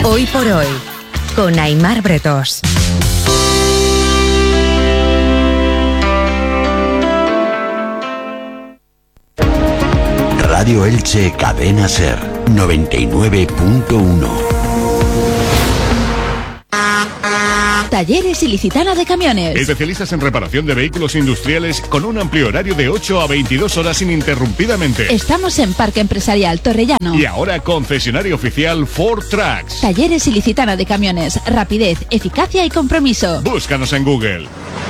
Hoy por hoy, con Aimar Bretós. Radio Elche Cadena Ser 99.1. Talleres Ilicitana de Camiones. Especialistas en reparación de vehículos industriales con un amplio horario de 8 a 22 horas ininterrumpidamente. Estamos en Parque Empresarial Torrellano. Y ahora concesionario oficial Ford Trucks. Talleres Ilicitana de Camiones. Rapidez, eficacia y compromiso. Búscanos en Google.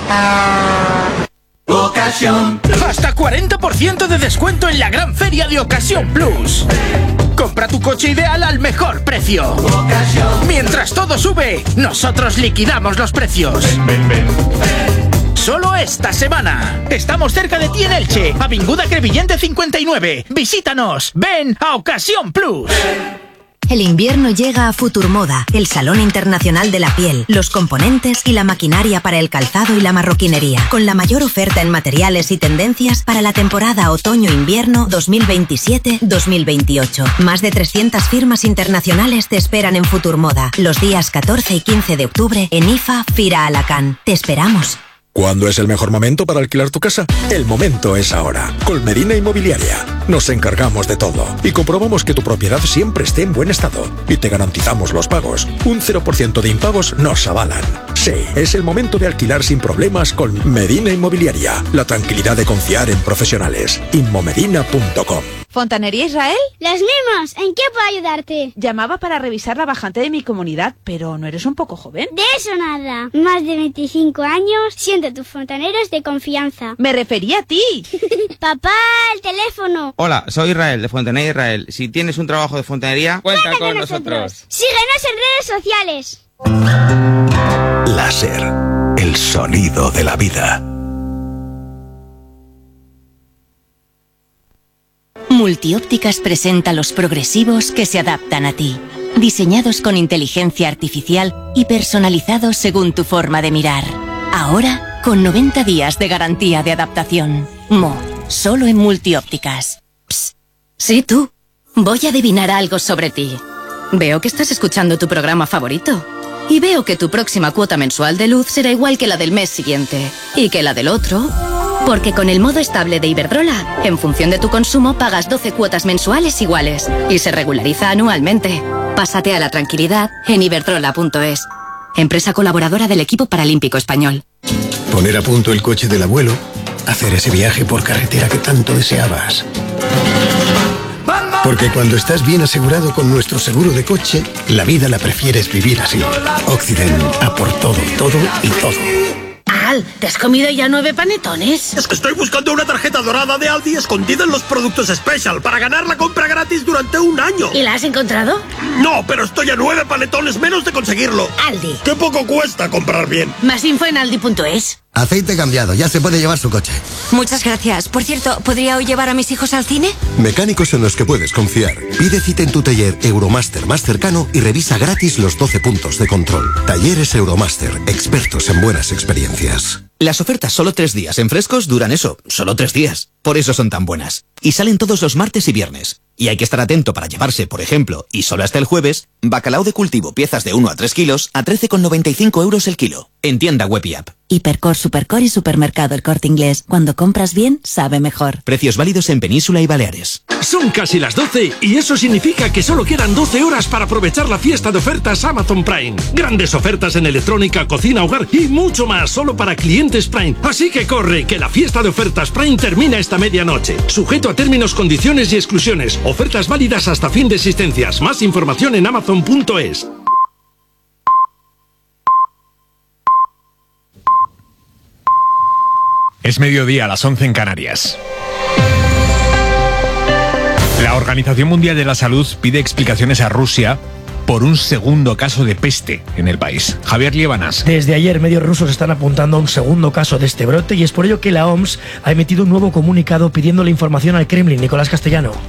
Ocasión. Hasta 40% de descuento en la gran feria de Ocasión Plus. Compra tu coche ideal al mejor precio. Mientras todo sube, nosotros liquidamos los precios. Ven. Solo esta semana. Estamos cerca de ti en Elche, Avinguda Crevillente 59. Visítanos. Ven a Ocasión Plus. El invierno llega a Futurmoda, el Salón Internacional de la Piel, los componentes y la maquinaria para el calzado y la marroquinería, con la mayor oferta en materiales y tendencias para la temporada otoño-invierno 2027-2028. Más de 300 firmas internacionales te esperan en Futurmoda, los días 14 y 15 de octubre en IFA Fira Alacant. Te esperamos. ¿Cuándo es el mejor momento para alquilar tu casa? El momento es ahora. Con Medina Inmobiliaria nos encargamos de todo y comprobamos que tu propiedad siempre esté en buen estado. Y te garantizamos los pagos. Un 0% de impagos nos avalan. Sí, es el momento de alquilar sin problemas con Medina Inmobiliaria. La tranquilidad de confiar en profesionales. Inmomedina.com. ¿Fontanería Israel? Los mismos. ¿En qué puedo ayudarte? Llamaba para revisar la bajante de mi comunidad, pero ¿no eres un poco joven? De eso nada. Más de 25 años, siendo tus fontaneros de confianza. Me refería a ti. Papá, el teléfono. Hola, soy Israel, de Fontanería Israel. Si tienes un trabajo de fontanería, cuenta con nosotros. Síguenos en redes sociales. Láser, el sonido de la vida. Multiópticas presenta los progresivos que se adaptan a ti. Diseñados con inteligencia artificial y personalizados según tu forma de mirar. Ahora, con 90 días de garantía de adaptación. Solo en Multiópticas. Psst. Sí, tú. Voy a adivinar algo sobre ti. Veo que estás escuchando tu programa favorito. Y veo que tu próxima cuota mensual de luz será igual que la del mes siguiente. Y que la del otro. Porque con el modo estable de Iberdrola, en función de tu consumo pagas 12 cuotas mensuales iguales. Y se regulariza anualmente. Pásate a la tranquilidad en iberdrola.es. Empresa colaboradora del equipo paralímpico español. Poner a punto el coche del abuelo. Hacer ese viaje por carretera que tanto deseabas. Porque cuando estás bien asegurado con nuestro seguro de coche, la vida la prefieres vivir así. Occident, a por todo, todo y todo. Al, ¿te has comido ya 9 panetones? Es que estoy buscando una tarjeta dorada de Aldi escondida en los productos Special para ganar la compra gratis durante un año. ¿Y la has encontrado? No, pero estoy a 9 panetones menos de conseguirlo. Aldi. ¡Qué poco cuesta comprar bien! Más info en aldi.es. Aceite cambiado, ya se puede llevar su coche. Muchas gracias. Por cierto, ¿podría hoy llevar a mis hijos al cine? Mecánicos en los que puedes confiar. Pide cita en tu taller Euromaster más cercano y revisa gratis los 12 puntos de control. Talleres Euromaster, expertos en buenas experiencias. Las ofertas solo 3 días en frescos duran eso, solo 3 días. Por eso son tan buenas. Y salen todos los martes y viernes. Y hay que estar atento para llevarse, por ejemplo, y solo hasta el jueves, bacalao de cultivo piezas de 1 a 3 kilos a 13,95 € el kilo. En tienda web y app. Hipercor, Supercor y Supermercado El Corte Inglés. Cuando compras bien, sabe mejor. Precios válidos en Península y Baleares. Son casi las 12 y eso significa que solo quedan 12 horas para aprovechar la fiesta de ofertas Amazon Prime. Grandes ofertas en electrónica, cocina, hogar y mucho más solo para clientes Prime. Así que corre, que la fiesta de ofertas Prime termina esta medianoche. Sujeto a términos, condiciones y exclusiones. Ofertas válidas hasta fin de existencias. Más información en amazon.es. Es mediodía, a las 11 en Canarias. La Organización Mundial de la Salud pide explicaciones a Rusia por un segundo caso de peste en el país. Javier Liebanas. Desde ayer, medios rusos están apuntando a un segundo caso de este brote y es por ello que la OMS ha emitido un nuevo comunicado pidiendo la información al Kremlin. Nicolás Castellano.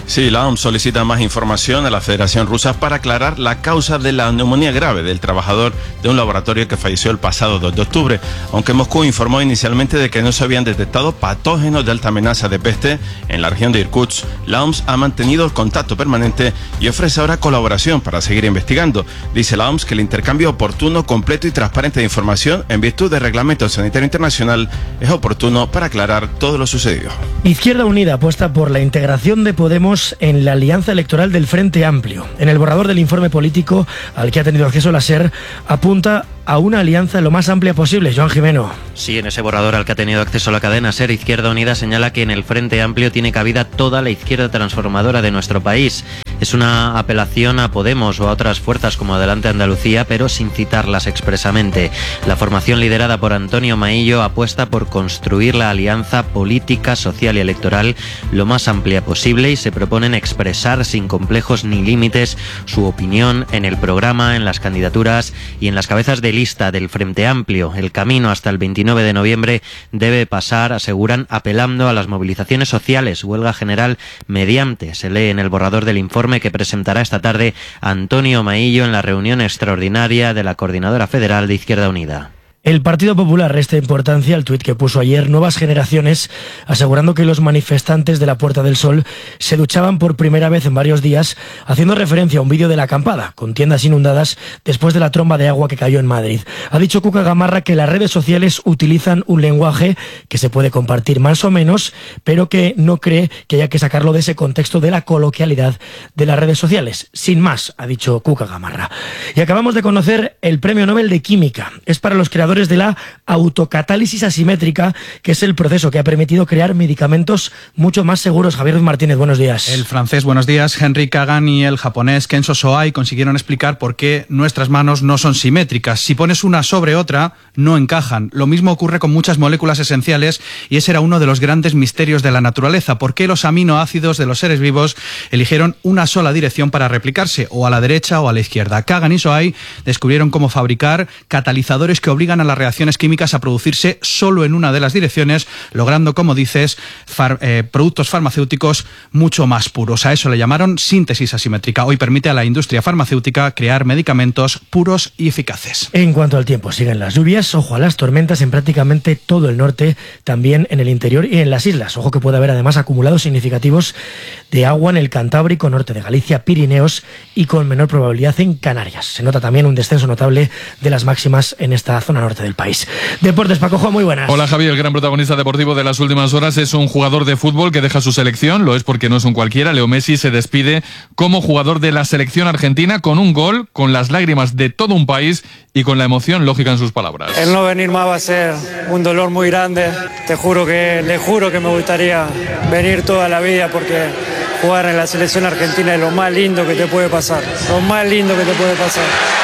Sí, la OMS solicita más información a la Federación Rusa para aclarar la causa de la neumonía grave del trabajador de un laboratorio que falleció el pasado 2 de octubre, aunque Moscú informó inicialmente de que no se habían detectado patógenos de alta amenaza de peste en la región de Irkutsk. La OMS ha mantenido el contacto permanente y ofrece ahora colaboración para seguir investigando. Dice la OMS que el intercambio oportuno, completo y transparente de información en virtud del Reglamento Sanitario Internacional es oportuno para aclarar todo lo sucedido. Izquierda Unida apuesta por la integración de Podemos en la alianza electoral del Frente Amplio. En el borrador del informe político al que ha tenido acceso la SER, apunta a una alianza lo más amplia posible. Joan Jimeno. Sí, en ese borrador al que ha tenido acceso la cadena SER, Izquierda Unida señala que en el Frente Amplio tiene cabida toda la izquierda transformadora de nuestro país. Es una apelación a Podemos o a otras fuerzas como Adelante Andalucía, pero sin citarlas expresamente. La formación liderada por Antonio Maillo apuesta por construir la alianza política, social y electoral lo más amplia posible y se proponen expresar sin complejos ni límites su opinión en el programa, en las candidaturas y en las cabezas de lista del Frente Amplio. El camino hasta el 29 de noviembre debe pasar, aseguran, apelando a las movilizaciones sociales, huelga general mediante, se lee en el borrador del informe que presentará esta tarde Antonio Maillo en la reunión extraordinaria de la Coordinadora Federal de Izquierda Unida. El Partido Popular resta importancia al tuit que puso ayer Nuevas Generaciones, asegurando que los manifestantes de la Puerta del Sol se duchaban por primera vez en varios días, haciendo referencia a un vídeo de la acampada, con tiendas inundadas después de la tromba de agua que cayó en Madrid. Ha dicho Cuca Gamarra que las redes sociales utilizan un lenguaje que se puede compartir más o menos, pero que no cree que haya que sacarlo de ese contexto de la coloquialidad de las redes sociales. Sin más, ha dicho Cuca Gamarra. Y acabamos de conocer el Premio Nobel de Química. Es para los creadores de la autocatálisis asimétrica, que es el proceso que ha permitido crear medicamentos mucho más seguros. Javier Ruiz Martínez, buenos días. El francés, buenos días, Henry Kagan, y el japonés Kenzo Soai consiguieron explicar por qué nuestras manos no son simétricas. Si pones una sobre otra, no encajan. Lo mismo ocurre con muchas moléculas esenciales y ese era uno de los grandes misterios de la naturaleza. ¿Por qué los aminoácidos de los seres vivos eligieron una sola dirección para replicarse, o a la derecha o a la izquierda? Kagan y Soai descubrieron cómo fabricar catalizadores que obligan a las reacciones químicas a producirse solo en una de las direcciones, logrando, como dices, productos farmacéuticos mucho más puros. A eso le llamaron síntesis asimétrica. Hoy permite a la industria farmacéutica crear medicamentos puros y eficaces. En cuanto al tiempo, siguen las lluvias, ojo a las tormentas en prácticamente todo el norte, también en el interior y en las islas. Ojo que puede haber además acumulados significativos de agua en el Cantábrico, norte de Galicia, Pirineos y con menor probabilidad en Canarias. Se nota también un descenso notable de las máximas en esta zona norte del país. Deportes, Pacojo, muy buenas. Hola, Javier. El gran protagonista deportivo de las últimas horas es un jugador de fútbol que deja su selección. Lo es porque no es un cualquiera. Leo Messi se despide como jugador de la selección argentina con un gol, con las lágrimas de todo un país y con la emoción lógica en sus palabras. El no venir más va a ser un dolor muy grande. Le juro que me gustaría venir toda la vida, porque jugar en la selección argentina es lo más lindo que te puede pasar. Lo más lindo que te puede pasar.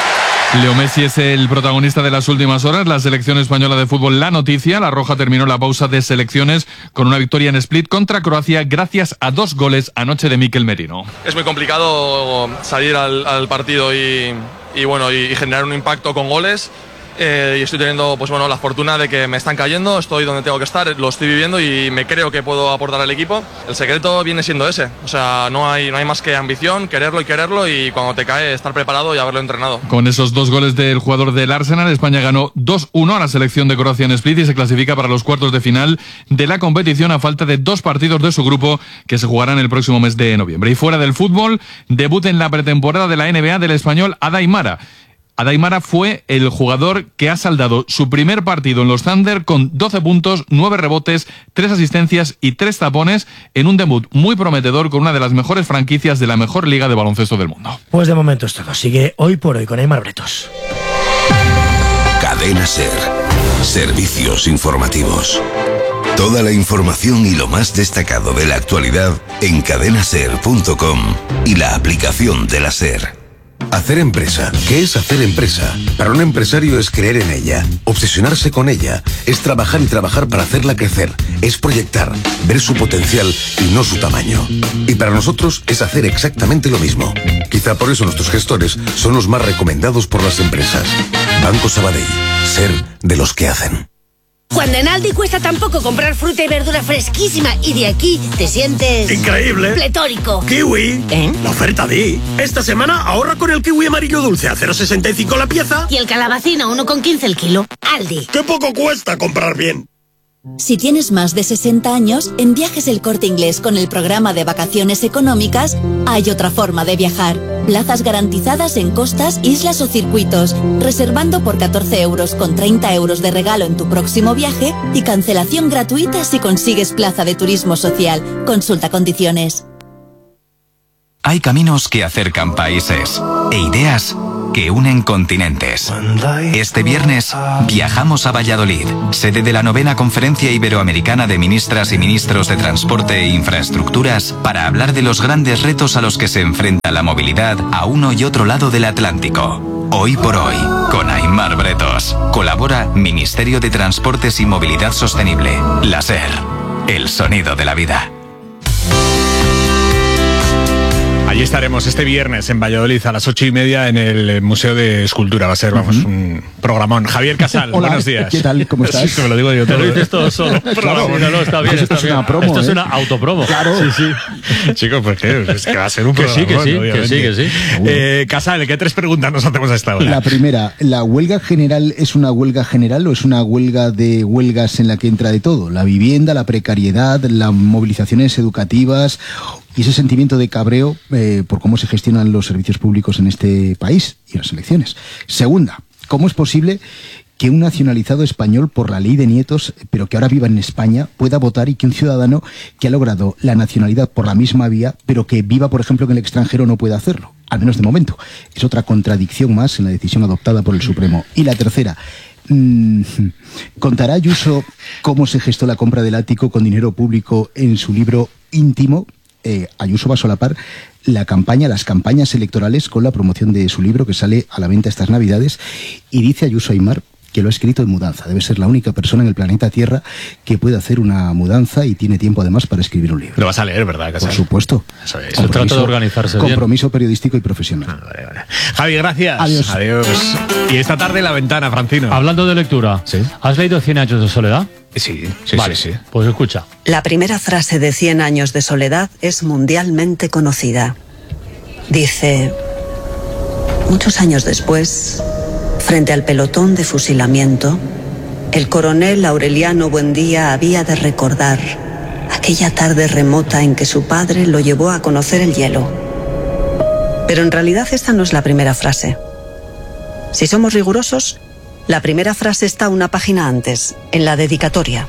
Leo Messi es el protagonista de las últimas horas. La selección española de fútbol, la noticia. La Roja terminó la pausa de selecciones con una victoria en Split contra Croacia gracias a 2 goles anoche de Mikel Merino. Es muy complicado salir al partido y generar un impacto con goles. Y estoy teniendo la fortuna de que me están cayendo, estoy donde tengo que estar, lo estoy viviendo y me creo que puedo aportar al equipo. El secreto viene siendo ese, o sea, no hay más que ambición, quererlo y cuando te cae estar preparado y haberlo entrenado. Con esos 2 goles del jugador del Arsenal, España ganó 2-1 a la selección de Croacia en Split y se clasifica para los cuartos de final de la competición a falta de 2 partidos de su grupo que se jugarán el próximo mes de noviembre. Y fuera del fútbol, debut en la pretemporada de la NBA del español Adaimara. Adaimara fue el jugador que ha saldado su primer partido en los Thunder con 12 puntos, 9 rebotes, 3 asistencias y 3 tapones en un debut muy prometedor con una de las mejores franquicias de la mejor liga de baloncesto del mundo. Pues de momento es todo. Sigue Hoy por Hoy con Aimar Bretos. Cadena SER. Servicios informativos. Toda la información y lo más destacado de la actualidad en cadenaser.com y la aplicación de la SER. Hacer empresa. ¿Qué es hacer empresa? Para un empresario es creer en ella, obsesionarse con ella, es trabajar y trabajar para hacerla crecer, es proyectar, ver su potencial y no su tamaño. Y para nosotros es hacer exactamente lo mismo. Quizá por eso nuestros gestores son los más recomendados por las empresas. Banco Sabadell. Ser de los que hacen. Cuando en Aldi cuesta tan poco comprar fruta y verdura fresquísima y de aquí te sientes... ¡increíble! ¡Pletórico! ¡Kiwi! La oferta di. Esta semana ahorra con el kiwi amarillo dulce a 0,65 la pieza. Y el calabacín a 1,15 el kilo. Aldi. ¡Qué poco cuesta comprar bien! Si tienes más de 60 años, en Viajes El Corte Inglés con el programa de vacaciones económicas, hay otra forma de viajar. Plazas garantizadas en costas, islas o circuitos, reservando por 14 euros con 30 euros de regalo en tu próximo viaje y cancelación gratuita si consigues plaza de turismo social. Consulta condiciones. Hay caminos que acercan países e ideas que unen continentes. Este viernes viajamos a Valladolid, sede de la 9ª Conferencia Iberoamericana de Ministras y Ministros de Transporte e Infraestructuras, para hablar de los grandes retos a los que se enfrenta la movilidad a uno y otro lado del Atlántico. Hoy por hoy, con Aimar Bretos. Colabora Ministerio de Transportes y Movilidad Sostenible. La SER, el sonido de la vida. Allí estaremos este viernes en Valladolid a las 8:30 en el Museo de Escultura. Va a ser, vamos, un programón. Javier Casal, Hola, buenos días. ¿Qué tal? ¿Cómo estás? Sí, me lo digo yo todo. Te lo dices todo solo. Claro. No, está bien. Esto es una promo, Esto es una autopromo. Claro. Sí. Chicos, pues es que va a ser un programa. Que sí. Casal, ¿qué 3 preguntas nos hacemos a esta hora? La primera, ¿la huelga general es una huelga general o es una huelga de huelgas en la que entra de todo? La vivienda, la precariedad, las movilizaciones educativas y ese sentimiento de cabreo por cómo se gestionan los servicios públicos en este país y las elecciones. Segunda, ¿cómo es posible que un nacionalizado español por la ley de nietos, pero que ahora viva en España, pueda votar y que un ciudadano que ha logrado la nacionalidad por la misma vía, pero que viva, por ejemplo, en el extranjero, no pueda hacerlo? Al menos de momento. Es otra contradicción más en la decisión adoptada por el Supremo. Y la tercera, ¿contará Ayuso cómo se gestó la compra del ático con dinero público en su libro íntimo? Ayuso va a solapar las campañas electorales con la promoción de su libro que sale a la venta estas Navidades, y dice Ayuso Aimar que lo ha escrito en mudanza. Debe ser la única persona en el planeta Tierra que puede hacer una mudanza y tiene tiempo además para escribir un libro. Lo vas a leer, ¿verdad, Casal? Por supuesto. Eso es. Se trata de organizarse bien. Compromiso periodístico y profesional. Vale. Javi, gracias. Adiós. Y esta tarde La Ventana, Francino. Hablando de lectura, ¿sí? ¿Has leído 100 años de soledad? Sí. Vale, sí. Pues escucha. La primera frase de 100 años de soledad es mundialmente conocida. Dice: muchos años después, frente al pelotón de fusilamiento, el coronel Aureliano Buendía había de recordar aquella tarde remota en que su padre lo llevó a conocer el hielo. Pero en realidad esta no es la primera frase. Si somos rigurosos, la primera frase está una página antes, en la dedicatoria.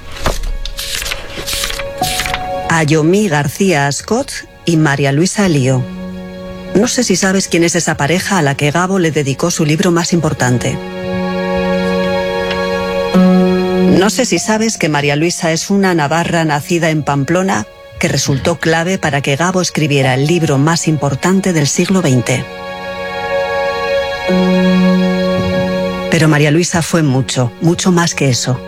A Yomi García Ascot y María Luisa Elío. No sé si sabes quién es esa pareja a la que Gabo le dedicó su libro más importante. No sé si sabes que María Luisa es una navarra nacida en Pamplona que resultó clave para que Gabo escribiera el libro más importante del siglo XX. Pero María Luisa fue mucho más que eso.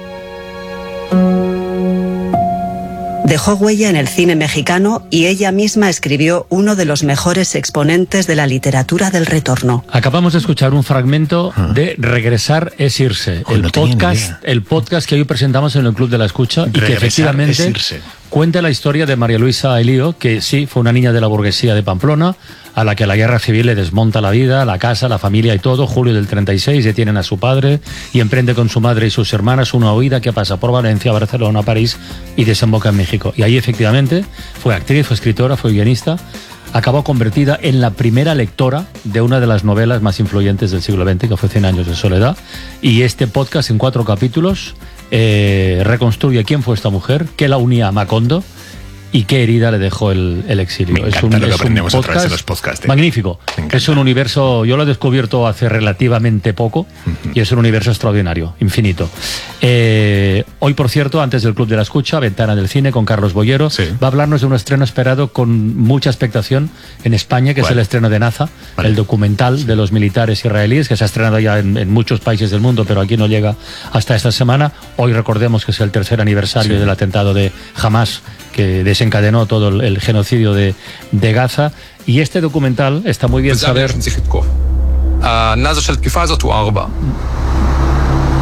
Dejó huella en el cine mexicano y ella misma escribió uno de los mejores exponentes de la literatura del retorno. Acabamos de escuchar un fragmento de Regresar es irse, el podcast que hoy presentamos en el Club de la Escucha y que efectivamente cuenta la historia de María Luisa Elío, que sí, fue una niña de la burguesía de Pamplona, a la que la guerra civil le desmonta la vida, la casa, la familia y todo. Julio del 36 detienen a su padre y emprende con su madre y sus hermanas una huida que pasa por Valencia, Barcelona, París y desemboca en México. Y ahí efectivamente fue actriz, fue escritora, fue guionista. Acabó convertida en la primera lectora de una de las novelas más influyentes del siglo XX, que fue 100 años de soledad. Y este podcast en 4 capítulos reconstruye quién fue esta mujer, qué la unía a Macondo y qué herida le dejó el exilio. Me encanta lo que aprendemos a través de los podcasts. Magnífico. Es un universo, yo lo he descubierto hace relativamente poco, y es un universo extraordinario, infinito. Hoy, por cierto, antes del Club de la Escucha, Ventana del Cine con Carlos Bollero, va a hablarnos de un estreno esperado con mucha expectación en España, que es el estreno de Naza, el documental de los militares israelíes, que se ha estrenado ya en muchos países del mundo, pero aquí no llega hasta esta semana. Hoy recordemos que es el 3er aniversario del atentado de Hamas, que desencadenó todo el genocidio de Gaza, y este documental está muy bien saber.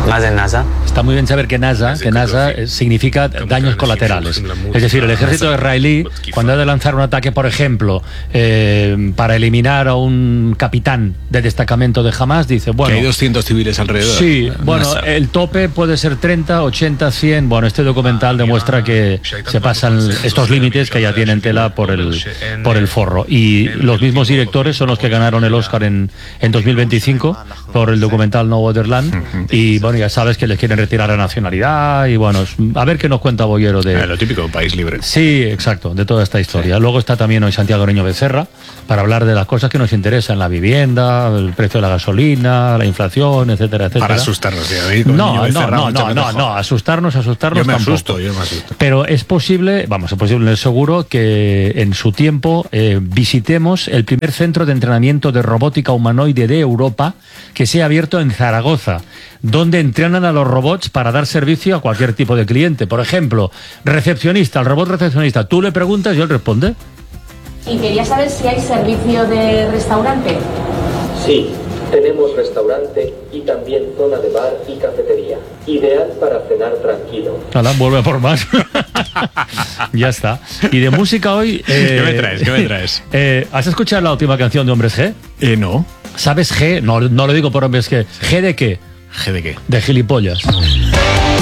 Está muy bien saber que NASA significa daños colaterales. Es decir, el ejército israelí, cuando ha de lanzar un ataque, por ejemplo, para eliminar a un capitán de destacamento de Hamas, dice, bueno... Que hay 200 civiles alrededor. Sí, bueno, el tope puede ser 30, 80, 100... Bueno, este documental demuestra que se pasan estos límites que ya tienen tela por el forro. Y los mismos directores son los que ganaron el Oscar en 2025 por el documental No Other Land. Y bueno, ya sabes que les quieren retirar la nacionalidad. Y bueno, a ver qué nos cuenta Bollero de... Lo típico, un país libre. Sí, exacto, de toda esta historia. Luego está también hoy Santiago Niño Becerra para hablar de las cosas que nos interesan: la vivienda, el precio de la gasolina, la inflación, etcétera, etcétera. Para asustarnos, no, asustarnos Yo me tampoco. asusto. Pero es posible, es seguro que en su tiempo visitemos el primer centro de entrenamiento de robótica humanoide de Europa, que se ha abierto en Zaragoza, donde entrenan a los robots para dar servicio a cualquier tipo de cliente. Por ejemplo, recepcionista, el robot recepcionista, tú le preguntas y él responde. Y quería saber si hay servicio de restaurante. Sí, tenemos restaurante y también zona de bar y cafetería. Ideal para cenar tranquilo. Vuelve a por más. Ya está. Y de música hoy... ¿Qué me traes? ¿Has escuchado la última canción de Hombres G? No. ¿Sabes G? No lo digo por Hombres G. ¿G de qué? ¿G de qué? De gilipollas.